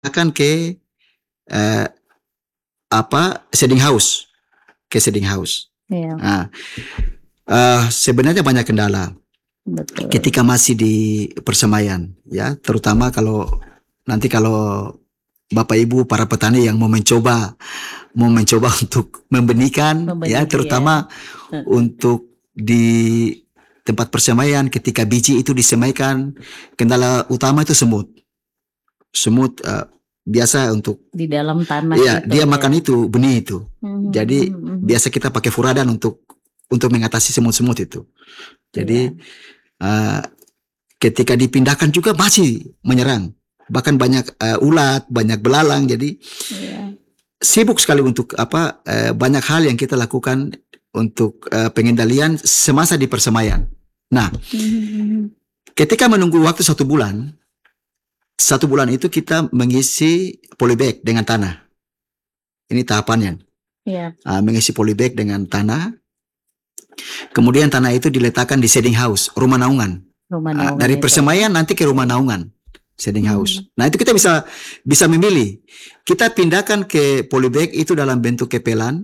akan ke eh, shading house. Iya, Nah, sebenarnya banyak kendala betul. ketika masih di persemaian, ya, terutama kalau Bapak Ibu para petani yang mau mencoba untuk membenihkan, ya, Membenih ya. terutama untuk di tempat persemaian ketika biji itu disemaikan, kendala utama itu semut. Semut biasa untuk, Di dalam tanah ya, itu dia ya. makan itu benih itu. Mhm, Jadi mhm, mhm. biasa kita pakai furadan untuk mengatasi semut-semut itu. Iya, Jadi uh, ketika dipindahkan juga masih menyerang. Bahkan banyak ulat, banyak belalang. Jadi iya. sibuk sekali untuk banyak hal yang kita lakukan untuk pengendalian semasa di persemaian. Nah, Mhm, mhm. ketika menunggu waktu 1 bulan, 1 bulan itu kita mengisi polybag dengan tanah. Ini tahapannya. Iya, Mengisi polybag dengan tanah. Kemudian tanah itu diletakkan di shading house, rumah naungan. rumah naungan Dari itu ya. persemaian nanti ke rumah Iya. naungan, shading house. Mhm. Nah, itu kita bisa memilih. Kita pindahkan ke polybag itu dalam bentuk kepelan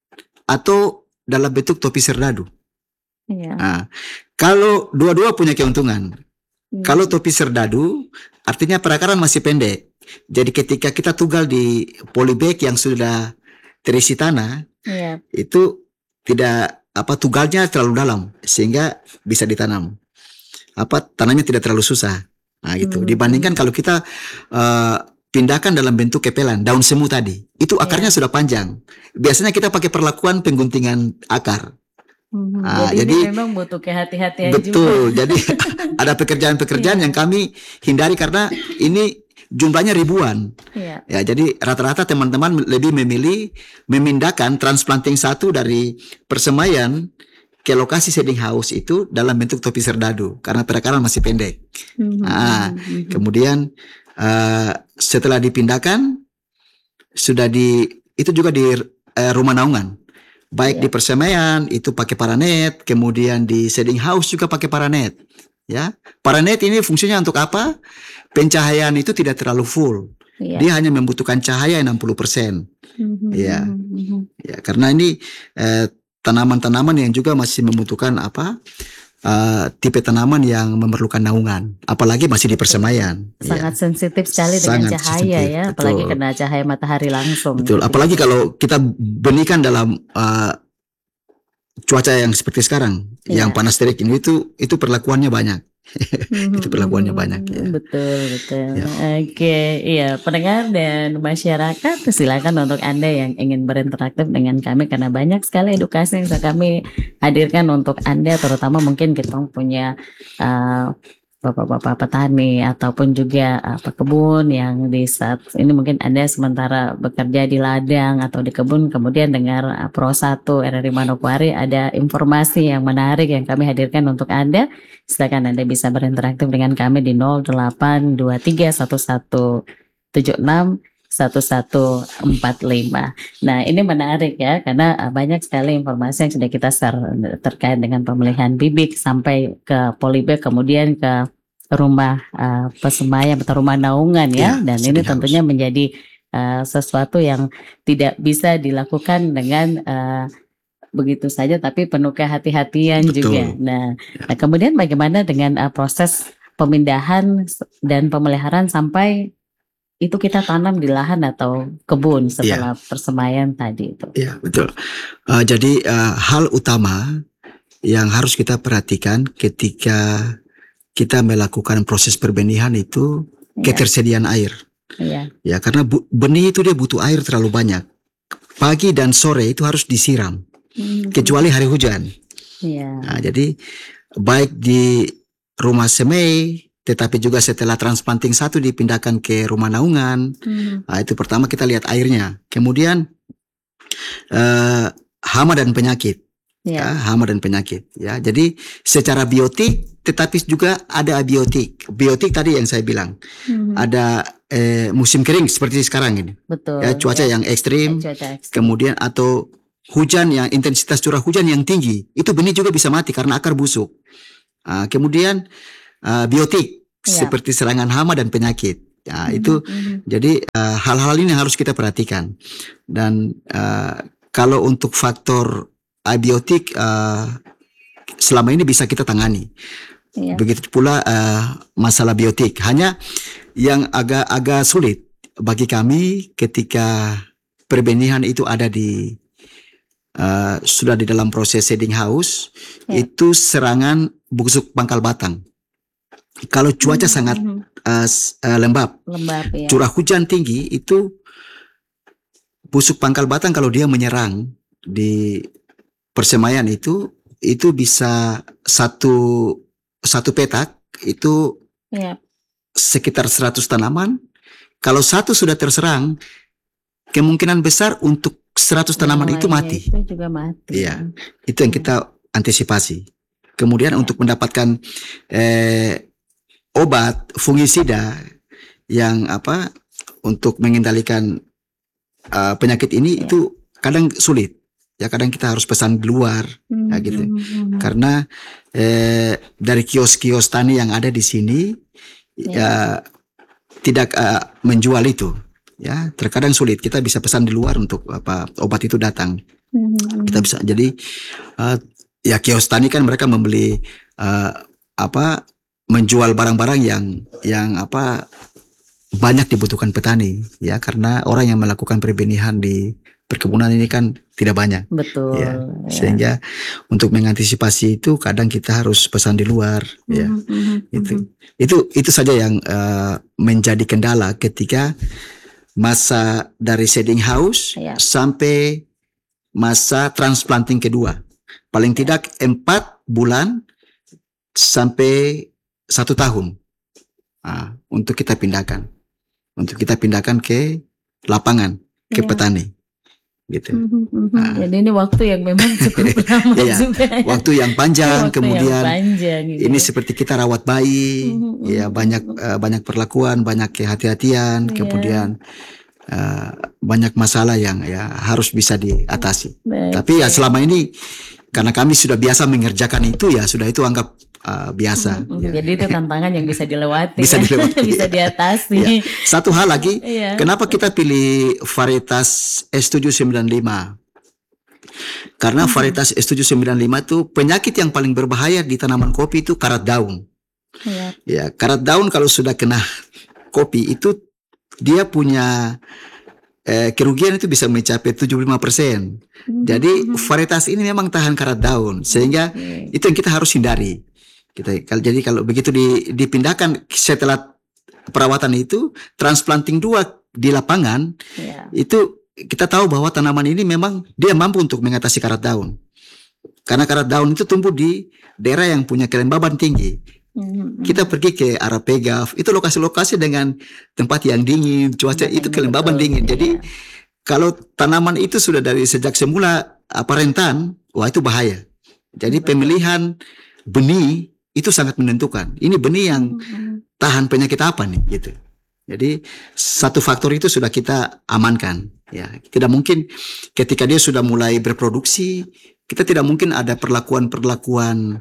atau dalam bentuk topi serdadu. Iya. Nah, kalau dua-dua punya keuntungan. Kalau Mhm. topi serdadu, artinya perakaran masih pendek. Jadi ketika kita tugal di polybag yang sudah terisi tanah, Iya. itu tidak tugalnya terlalu dalam sehingga bisa ditanam. Tanamnya tidak terlalu susah. Nah, gitu. Mhm, Dibandingkan mhm. kalau kita uh, pindahkan dalam bentuk kepelan, daun semu tadi, itu akarnya Iya. sudah panjang. Biasanya kita pakai perlakuan pengguntingan akar. Mhm. Jadi ini Jadi memang butuh kehati-hatian juga. betul. Jadi ada pekerjaan-pekerjaan yang Iya. kami hindari karena ini jumlahnya ribuan. Iya. Ya, jadi rata-rata teman-teman lebih memilih memindahkan transplanting satu dari persemaian ke lokasi shading house itu dalam bentuk topi serdadu karena perakaran masih pendek. Mhm, Nah, mhm, mhm. kemudian setelah dipindahkan sudah itu juga di rumah naungan. Baik di Iya. persemaian itu pakai paranet, kemudian di shading house juga pakai paranet. Ya, paranet ini fungsinya untuk apa? Pencahayaan itu tidak terlalu full. Iya. Dia hanya membutuhkan cahaya 60%. Mhm, Ya, mhm, mhm. ya, karena ini tanaman-tanaman yang juga masih membutuhkan tipe tanaman yang memerlukan naungan, apalagi masih di Betul. persemaian. Sangat Ya, sensitif sekali dengan sangat cahaya sensitif, ya, apalagi betul, kena cahaya matahari langsung betul. gitu ya. Apalagi kalau kita benihkan dalam cuaca yang seperti sekarang, yang Iya. panas terik ini, itu perlakuannya banyak. Mhm, Itu perlakuannya banyak, mhm. ya. Betul, betul. Ya. Oke, iya, pendengar dan masyarakat, silakan untuk Anda yang ingin berinteraktif dengan kami karena banyak sekali edukasi yang bisa kami hadirkan untuk Anda, terutama mungkin kita punya uh, bapak-bapak petani ataupun juga pekebun yang di saat ini mungkin Anda sementara bekerja di ladang atau di kebun, kemudian dengar Pro 1 RRI Manokwari ada informasi yang menarik yang kami hadirkan untuk Anda. Silakan Anda bisa berinteraktif dengan kami di 082311761145. Nah, ini menarik ya karena banyak sekali informasi yang sudah kita share terkait dengan pemilihan bibit sampai ke polybag kemudian ke rumah persemaian atau rumah naungan ya. Ya, Dan ini shading house. tentunya menjadi sesuatu yang tidak bisa dilakukan dengan begitu saja tapi penuh kehati-hatian juga. Betul. Nah, Ya. kemudian bagaimana dengan proses pemindahan dan pemeliharaan sampai itu kita tanam di lahan atau kebun Iya, setelah persemaian tadi itu? iya, betul. Jadi hal utama yang harus kita perhatikan ketika kita melakukan proses perbenihan itu Iya, ketersediaan air. iya. Ya, karena benih itu dia butuh air terlalu banyak. Pagi dan sore itu harus disiram, kecuali hari hujan. Iya. Nah, jadi baik di rumah semai, tetapi juga setelah transplanting satu dipindahkan ke rumah naungan. Nah, itu pertama kita lihat airnya. Kemudian hama dan penyakit. Iya. Ya, hama dan penyakit. Ya, jadi secara biotik, tetapi juga ada abiotik. Biotik tadi yang saya bilang. Ada musim kering seperti sekarang ini. Ya, Betul cuaca ya. yang ekstrim, Cuaca ekstrim. kemudian atau hujan yang intensitas curah hujan yang tinggi, itu benih juga bisa mati karena akar busuk. Kemudian biotik Iya. seperti serangan hama dan penyakit. Ya, itu jadi hal-hal ini harus kita perhatikan. Dan kalau untuk faktor abiotik selama ini bisa kita tangani. Iya. Begitu pula masalah biotik. Hanya yang agak sulit bagi kami ketika perbenihan itu ada di sudah di dalam proses seeding house, itu serangan busuk pangkal batang. Kalau cuaca sangat lembab, ya. curah hujan tinggi, itu busuk pangkal batang kalau dia menyerang di persemaian itu bisa satu petak itu sekitar 100 tanaman. Kalau satu sudah terserang, kemungkinan besar untuk 100 tanaman itu mati. Itu juga mati. Iya, itu yang kita antisipasi. Kemudian untuk mendapatkan obat fungisida yang untuk mengendalikan penyakit ini itu kadang sulit. Ya, kadang kita harus pesan di luar, ya gitu. Karena dari kios-kios tani yang ada di sini tidak menjual itu. Ya, terkadang sulit. Kita bisa pesan di luar untuk obat itu datang. Kita bisa. Jadi ya kios tani kan mereka membeli menjual barang-barang yang banyak dibutuhkan petani, ya, karena orang yang melakukan perbenihan di perkebunan ini kan tidak banyak. Betul. Ya, sehingga untuk mengantisipasi itu kadang kita harus pesan di luar. Ya, itu saja yang menjadi kendala ketika masa dari seeding house sampai masa transplanting kedua. Paling tidak 4 bulan sampai 1 tahun untuk kita pindahkan. Untuk kita pindahkan ke lapangan, ke petani. Gitu. Jadi ini waktu yang memang cukup lama juga. Waktu yang panjang, kemudian gitu. Ini seperti kita rawat bayi, ya banyak perlakuan, banyak kehati-hatian, kemudian banyak masalah yang ya harus bisa diatasi. Tapi ya selama ini karena kami sudah biasa mengerjakan itu, ya sudah itu anggap biasa. Jadi itu tantangan yang bisa dilewati. Bisa dilewati. Bisa diatasi. Ya. Satu hal lagi, kenapa kita pilih varietas S795? Karena varietas S795 itu penyakit yang paling berbahaya di tanaman kopi itu karat daun. Ya, karat daun kalau sudah kena kopi itu dia punya kerugian itu bisa mencapai 75%. Jadi varietas ini memang tahan karat daun, sehingga itu yang kita harus hindari. Jadi kalau begitu dipindahkan setelah perawatan itu, transplanting 2 di lapangan, itu kita tahu bahwa tanaman ini memang dia mampu untuk mengatasi karat daun. Karena karat daun itu tumbuh di daerah yang punya kelembaban tinggi. Kita pergi ke arah Pegaf, itu lokasi-lokasi dengan tempat yang dingin, cuaca itu kelembaban dingin. Jadi kalau tanaman itu sudah dari sejak semula rentan, wah itu bahaya. Jadi pemilihan benih itu sangat menentukan. Ini benih yang tahan penyakit apa nih, gitu. Jadi satu faktor itu sudah kita amankan. Ya, tidak mungkin ketika dia sudah mulai berproduksi, kita tidak mungkin ada perlakuan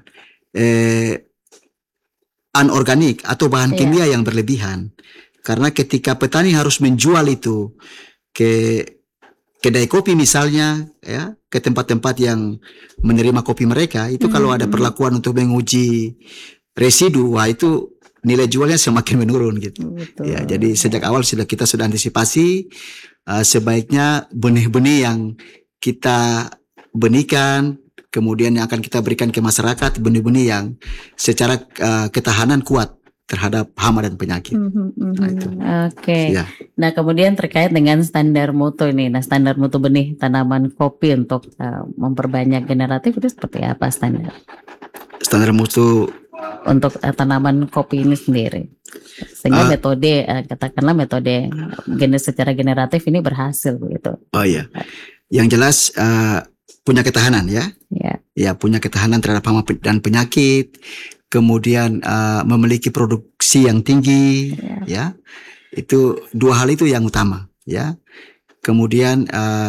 anorganik atau bahan kimia yang berlebihan. Karena ketika petani harus menjual itu ke kedai kopi misalnya, ya, ke tempat-tempat yang menerima kopi mereka, itu kalau ada perlakuan untuk menguji residu, wah itu nilai jualnya semakin menurun gitu. Betul. Ya, jadi sejak awal kita sudah antisipasi, sebaiknya benih-benih yang kita benihkan, kemudian yang akan kita berikan ke masyarakat, benih-benih yang secara ketahanan kuat terhadap hama dan penyakit. Oke. Nah, kemudian terkait dengan standar mutu ini. Nah, standar mutu benih tanaman kopi untuk memperbanyak generatif itu seperti apa standar? Standar mutu untuk tanaman kopi ini sendiri. Sehingga metode katakanlah metode secara generatif ini berhasil begitu. Oh iya. Yang jelas punya ketahanan ya. Ya, punya ketahanan terhadap hama dan penyakit. Kemudian memiliki produksi yang tinggi, ya, itu 2 hal itu yang utama, ya. Kemudian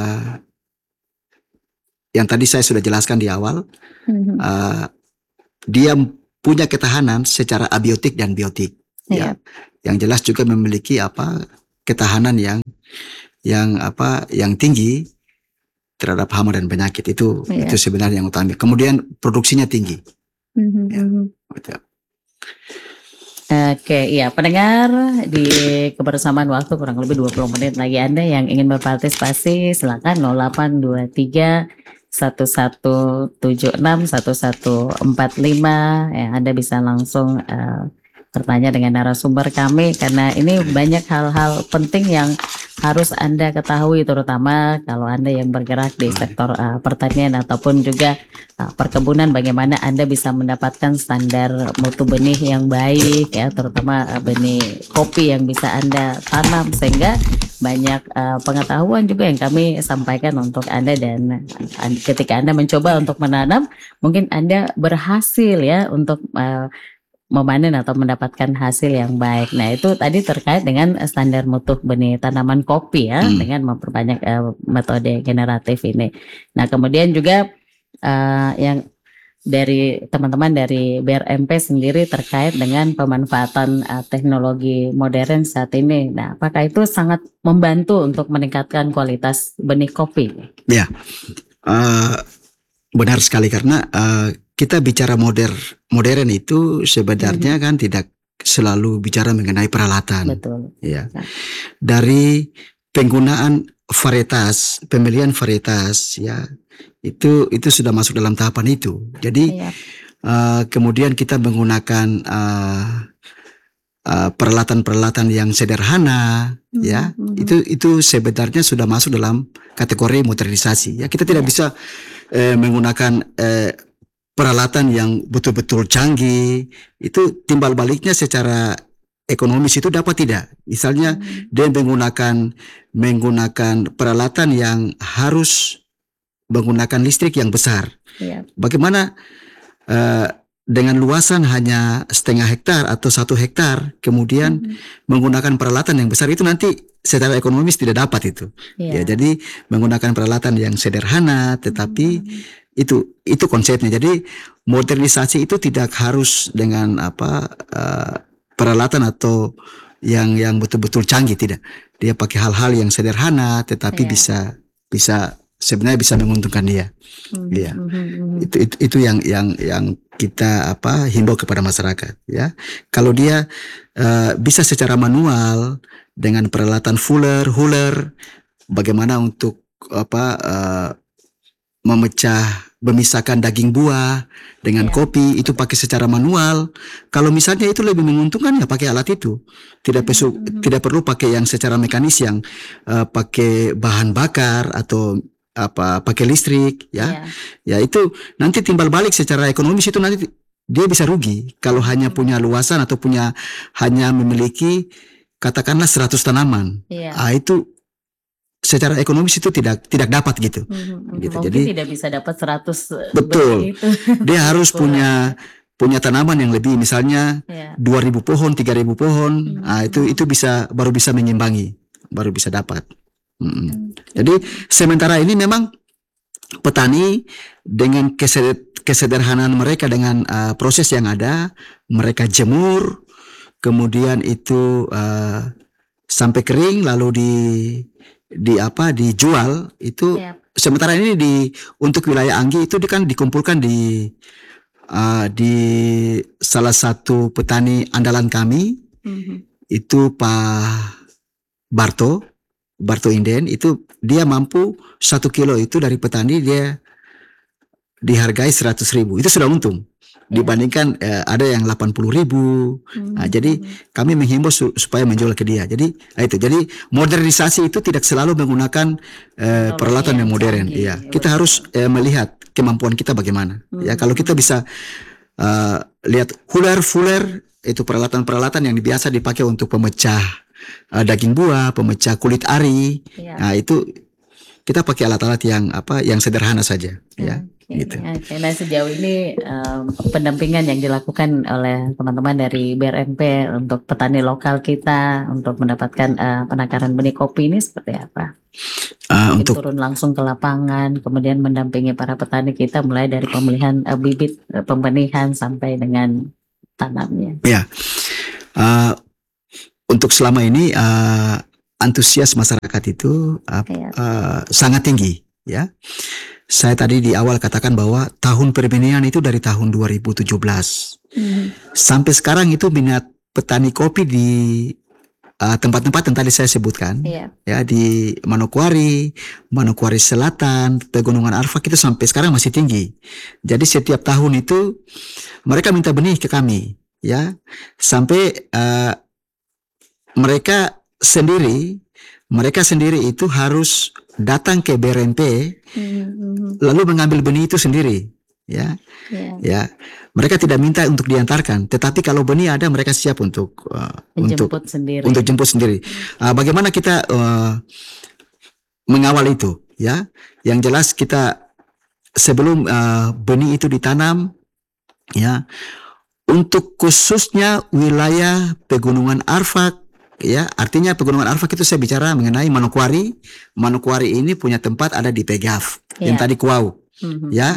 yang tadi saya sudah jelaskan di awal, dia punya ketahanan secara abiotik dan biotik, ya. yang jelas juga memiliki ketahanan yang tinggi terhadap hama dan penyakit. Itu sebenarnya yang utama. Kemudian produksinya tinggi. Ya, betul. Oke, iya pendengar, di kebersamaan waktu kurang lebih 20 menit lagi, Anda yang ingin berpartisipasi silakan 0823 1176 1145 ya, Anda bisa langsung bertanya dengan narasumber kami, karena ini banyak hal-hal penting yang harus Anda ketahui, terutama kalau Anda yang bergerak di sektor pertanian ataupun juga perkebunan, bagaimana Anda bisa mendapatkan standar mutu benih yang baik ya, terutama benih kopi yang bisa Anda tanam, sehingga banyak pengetahuan juga yang kami sampaikan untuk Anda, dan ketika Anda mencoba untuk menanam, mungkin Anda berhasil ya untuk memanen atau mendapatkan hasil yang baik. Nah, itu tadi terkait dengan standar mutu benih tanaman kopi ya, dengan memperbanyak metode generatif ini. Nah, kemudian juga yang dari teman-teman dari BRMP sendiri terkait dengan pemanfaatan teknologi modern saat ini. Nah, apakah itu sangat membantu untuk meningkatkan kualitas benih kopi? Ya, benar sekali, karena kita bicara modern itu sebenarnya kan tidak selalu bicara mengenai peralatan. Betul. Ya. Dari penggunaan varietas, pemilihan varietas ya, itu sudah masuk dalam tahapan itu. Jadi kemudian kita menggunakan peralatan-peralatan yang sederhana ya, itu sebenarnya sudah masuk dalam kategori modernisasi ya. Kita tidak bisa menggunakan peralatan yang betul-betul canggih. Itu timbal baliknya secara ekonomis itu dapat tidak. Misalnya dia menggunakan peralatan yang harus menggunakan listrik yang besar. Bagaimana dengan luasan hanya 0,5 hektar atau 1 hektar, kemudian menggunakan peralatan yang besar, itu nanti secara ekonomis tidak dapat itu. Ya, jadi menggunakan peralatan yang sederhana, tetapi itu konsepnya. Jadi modernisasi itu tidak harus dengan peralatan atau yang betul-betul canggih, tidak. Dia pakai hal-hal yang sederhana, tetapi bisa sebenarnya bisa menguntungkan dia. Ya. Itu yang kita himbau kepada masyarakat ya. Kalau dia bisa secara manual dengan peralatan fuller, bagaimana untuk memisahkan daging buah dengan kopi, itu pakai secara manual. Kalau misalnya itu lebih menguntungkan ya pakai alat itu. Tidak perlu pakai yang secara mekanis, yang pakai bahan bakar atau pakai listrik ya. Ya, itu nanti timbal balik secara ekonomis, itu nanti dia bisa rugi kalau hanya punya luasan atau hanya memiliki katakanlah 100 tanaman. Itu secara ekonomis itu tidak dapat gitu. Mungkin jadi tidak bisa dapat 100. Betul. Dia harus punya tanaman yang lebih, misalnya 2.000 pohon, 3.000 pohon. Itu baru bisa mengimbangi, baru bisa dapat. Jadi sementara ini memang petani dengan kesederhanaan mereka, dengan proses yang ada, mereka jemur, kemudian itu sampai kering, lalu dijual itu. Sementara ini untuk wilayah Anggi itu kan dikumpulkan di salah satu petani andalan kami, itu Pak Barto Inden. Itu dia mampu 1 kilo itu dari petani, dia dihargai 100.000. Itu sudah untung dibandingkan ada yang 80.000. Jadi kami menghimbau supaya menjual ke dia. Jadi modernisasi itu tidak selalu menggunakan peralatan yang modern. Iya, kita harus melihat kemampuan kita bagaimana. Ya, kalau kita bisa lihat fuller, itu peralatan-peralatan yang biasa dipakai untuk pemecah daging buah, pemecah kulit ari. Nah, itu kita pakai alat-alat yang sederhana saja ya. Gitu. Nah, sejauh ini pendampingan yang dilakukan oleh teman-teman dari BRMP untuk petani lokal kita untuk mendapatkan penangkaran benih kopi ini seperti apa? Untuk turun langsung ke lapangan, kemudian mendampingi para petani kita mulai dari pemilihan bibit, pembenihan sampai dengan tanamnya. Ya, untuk selama ini antusias masyarakat itu sangat tinggi, ya. Saya tadi di awal katakan bahwa tahun perbenihan itu dari tahun 2017 sampai sekarang itu minat petani kopi di tempat-tempat yang tadi saya sebutkan, ya, di Manokwari Selatan, Pegunungan Arfak itu sampai sekarang masih tinggi. Jadi setiap tahun itu mereka minta benih ke kami, ya, sampai mereka sendiri itu harus datang ke BRNP lalu mengambil benih itu sendiri, ya. Ya, mereka tidak minta untuk diantarkan, tetapi kalau benih ada mereka siap untuk jemput sendiri. Bagaimana kita mengawal itu, ya? Yang jelas kita sebelum benih itu ditanam, ya, untuk khususnya wilayah Pegunungan Arfak, ya, artinya Pegunungan Arfak itu saya bicara mengenai Manokwari. Manokwari ini punya tempat ada di Pegaf, yang tadi Kuau, ya.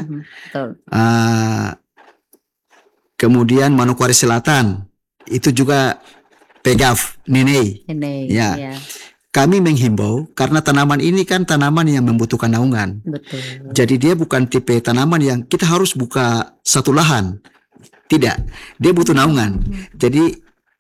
Kemudian Manokwari Selatan itu juga Pegaf, Nenei, ya. Kami menghimbau karena tanaman ini kan tanaman yang membutuhkan naungan. Betul. Jadi dia bukan tipe tanaman yang kita harus buka satu lahan. Tidak, dia butuh naungan. Jadi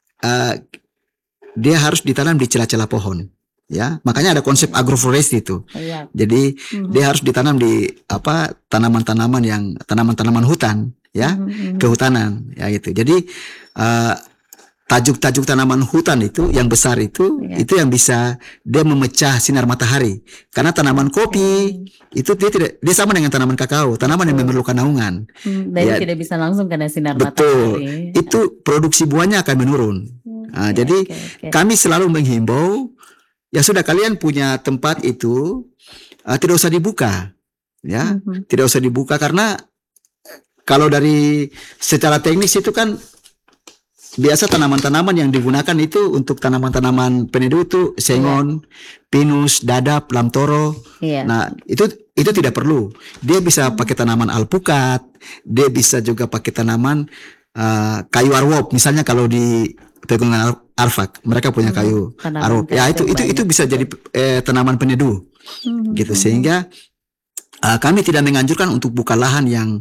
dia harus ditanam di celah-celah pohon, ya. Makanya ada konsep agroforestry itu. Jadi dia harus ditanam di tanaman-tanaman hutan, ya, kehutanan, ya, gitu. Jadi tajuk-tajuk tanaman hutan itu yang besar itu yang bisa dia memecah sinar matahari. Karena tanaman kopi itu dia sama dengan tanaman kakao, tanaman yang memerlukan naungan. Dan tidak bisa langsung kena sinar matahari. Itu produksi buahnya akan menurun. Jadi kami selalu menghimbau, ya sudah, kalian punya tempat itu tidak usah dibuka, ya, tidak usah dibuka, karena kalau dari secara teknis itu kan biasa tanaman-tanaman yang digunakan itu untuk tanaman-tanaman peneduh itu sengon, pinus, dadap, lamtoro. Nah, itu tidak perlu. Dia bisa pakai tanaman alpukat, dia bisa juga pakai tanaman kayu arwop. Misalnya kalau di Pegunungan Arfak mereka punya kayu arwop. Ya, itu bisa jadi tanaman peneduh. Gitu, sehingga kami tidak menganjurkan untuk buka lahan yang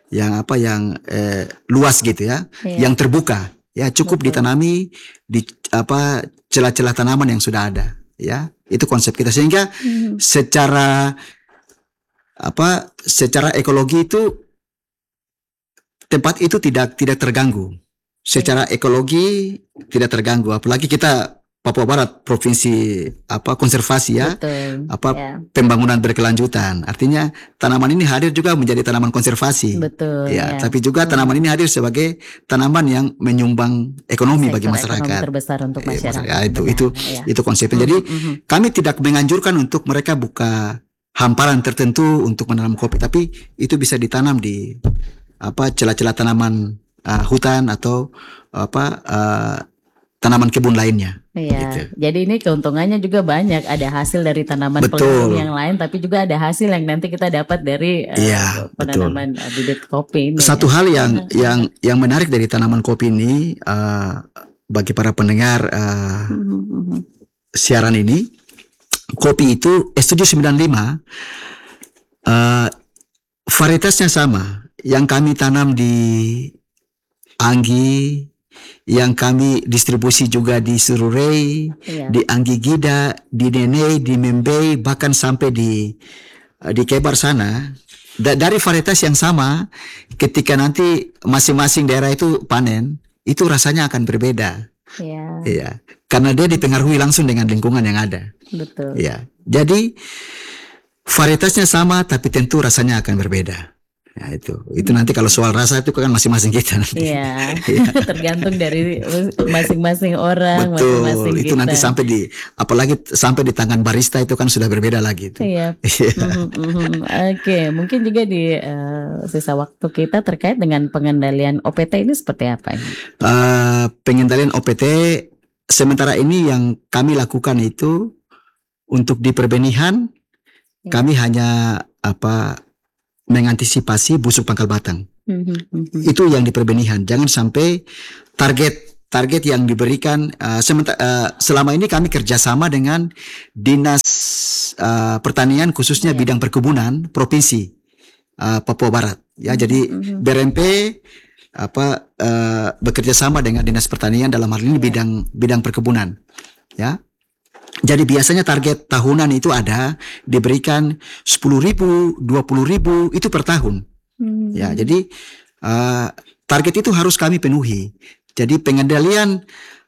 luas gitu, ya, yang terbuka. Ya, cukup ditanami di celah-celah tanaman yang sudah ada, ya. Itu konsep kita, sehingga secara ekologi itu tempat itu tidak terganggu. Secara ekologi tidak terganggu, apalagi kita Papua Barat provinsi konservasi, ya. Pembangunan berkelanjutan. Artinya tanaman ini hadir juga menjadi tanaman konservasi. Ya, tapi juga tanaman ini hadir sebagai tanaman yang menyumbang ekonomi bagi masyarakat. Ekonomi terbesar untuk masyarakat. Ya, itu konsepnya. Jadi kami tidak menganjurkan untuk mereka buka hamparan tertentu untuk menanam kopi, tapi itu bisa ditanam di celah-celah tanaman hutan atau tanaman kebun lainnya. Gitu. Jadi ini keuntungannya juga banyak. Ada hasil dari tanaman pelindung yang lain, tapi juga ada hasil yang nanti kita dapat dari penanaman bibit kopi ini. Satu hal yang menarik dari tanaman kopi ini bagi para pendengar siaran ini, kopi itu Studio 95 varietasnya sama. Yang kami tanam di Anggi, yang kami distribusi juga di Sururei, di Anggi Gida, di Nenei, di Membei, bahkan sampai di Kebar sana. Dari varietas yang sama, ketika nanti masing-masing daerah itu panen, itu rasanya akan berbeda. Iya, karena dia dipengaruhi langsung dengan lingkungan yang ada. Betul. Iya, jadi varietasnya sama, tapi tentu rasanya akan berbeda. Ya, itu nanti kalau soal rasa itu kan masing-masing kita nanti. Iya. Tergantung dari masing-masing orang. Betul. Masing-masing itu kita. Nanti apalagi sampai di tangan barista itu kan sudah berbeda lagi. Iya. Oke, mungkin juga di sisa waktu kita terkait dengan pengendalian OPT ini seperti apa? Pengendalian OPT sementara ini yang kami lakukan itu untuk di perbenihan, kami hanya mengantisipasi busuk pangkal batang. Itu yang di perbenihan. Jangan sampai target target yang diberikan selama ini kami kerjasama dengan Dinas Pertanian khususnya bidang perkebunan Provinsi Papua Barat. Ya, jadi BRMP bekerja sama dengan Dinas Pertanian dalam hal ini bidang perkebunan. Ya. Jadi biasanya target tahunan itu ada diberikan 10.000, 20.000 itu per tahun. Ya, jadi target itu harus kami penuhi. Jadi pengendalian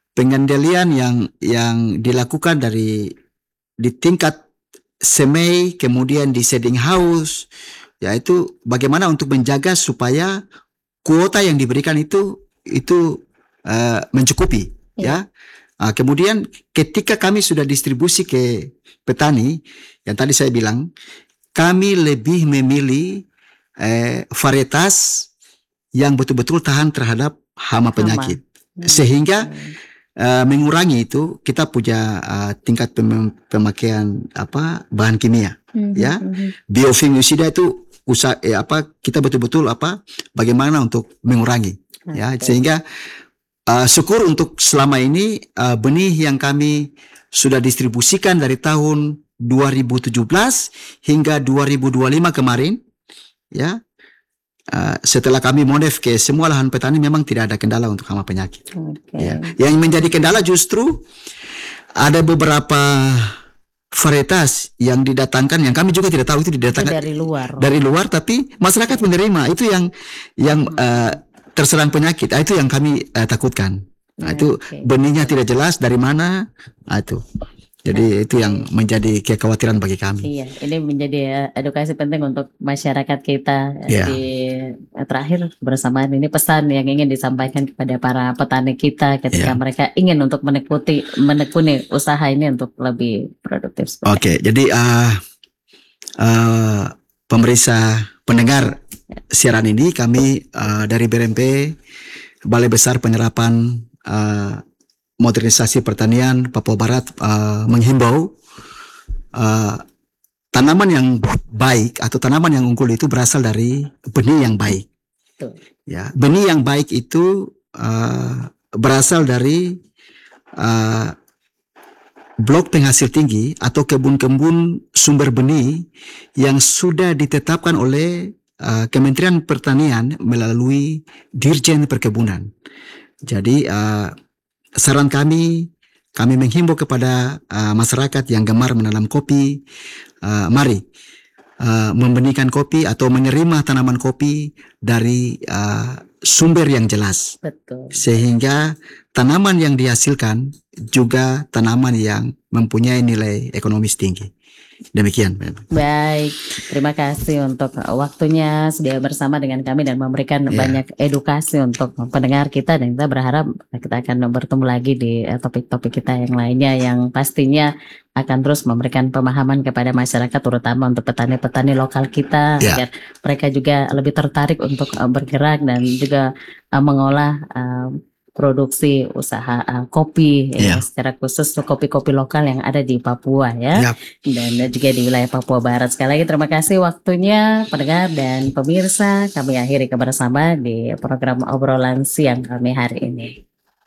yang dilakukan di tingkat semai, kemudian di seeding house, yaitu bagaimana untuk menjaga supaya kuota yang diberikan itu mencukupi, ya. Kemudian ketika kami sudah distribusi ke petani, yang tadi saya bilang, kami lebih memilih varietas yang betul-betul tahan terhadap hama penyakit, sehingga mengurangi itu kita punya tingkat pemakaian bahan kimia, ya. Biofungicida itu kita betul-betul bagaimana untuk mengurangi, ya, sehingga syukur untuk selama ini benih yang kami sudah distribusikan dari tahun 2017 hingga 2025 kemarin, ya. Setelah kami monef ke semua lahan petani memang tidak ada kendala untuk hama penyakit. Ya. Yang menjadi kendala justru ada beberapa varietas yang didatangkan yang kami juga tidak tahu itu didatangkan dari luar tapi masyarakat menerima itu yang terserang penyakit. Itu yang kami takutkan. Itu benihnya tidak jelas dari mana. Itu. Jadi itu yang menjadi kekhawatiran bagi kami. Iya, ini menjadi edukasi penting untuk masyarakat kita. Di terakhir bersamaan ini pesan yang ingin disampaikan kepada para petani kita ketika mereka ingin untuk menekuni usaha ini untuk lebih produktif. Oke, jadi pemirsa pendengar siaran ini kami dari BRMP Balai Besar Penyerapan Modernisasi Pertanian Papua Barat menghimbau tanaman yang baik atau tanaman yang unggul itu berasal dari benih yang baik. Ya, benih yang baik itu berasal dari blok penghasil tinggi atau kebun-kebun sumber benih yang sudah ditetapkan oleh Kementerian Pertanian melalui Dirjen Perkebunan. Jadi saran kami menghimbau kepada masyarakat yang gemar menanam kopi, mari membenihkan kopi atau menerima tanaman kopi dari sumber yang jelas. Betul. Sehingga tanaman yang dihasilkan juga tanaman yang mempunyai nilai ekonomis tinggi. Demikian. Baik, terima kasih untuk waktunya sudah bersama dengan kami dan memberikan banyak edukasi untuk pendengar kita, dan kita berharap kita akan bertemu lagi di topik-topik kita yang lainnya yang pastinya akan terus memberikan pemahaman kepada masyarakat, terutama untuk petani-petani lokal kita agar mereka juga lebih tertarik untuk bergerak dan juga mengolah produksi usaha kopi secara khusus kopi-kopi lokal yang ada di Papua dan juga di wilayah Papua Barat. Sekali lagi terima kasih waktunya pendengar dan pemirsa. Kami akhiri kebersama di program obrolan siang kami hari ini.